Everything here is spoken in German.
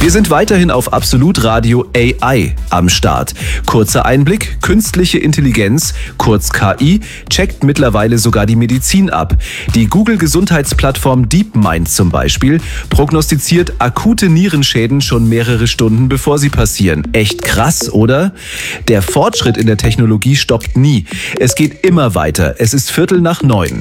Wir sind weiterhin auf Absolut Radio AI am Start. Kurzer Einblick: Künstliche Intelligenz, kurz KI, checkt mittlerweile sogar die Medizin ab. Die Google-Gesundheitsplattform DeepMind zum Beispiel prognostiziert akute Nierenschäden schon mehrere Stunden bevor sie passieren. Echt krass, oder? Der Fortschritt in der Technologie stoppt nie. Es geht immer weiter. Es ist 8:45.